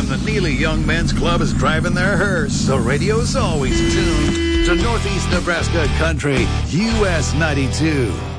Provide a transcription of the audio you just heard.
when the Neely Young Men's Club is driving their hearse, the radio's always tuned to Northeast Nebraska Country, US 92.